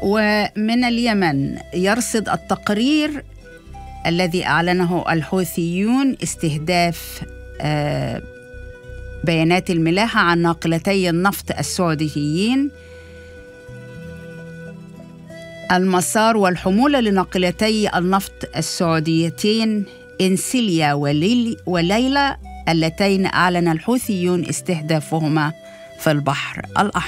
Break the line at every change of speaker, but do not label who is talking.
ومن اليمن يرصد التقرير الذي أعلنه الحوثيون استهداف بيانات الملاحة عن ناقلتي النفط السعوديين. المسار والحمولة لناقلتي النفط السعوديتين إنسيليا وليلى اللتين أعلن الحوثيون استهدافهما في البحر الأحمر.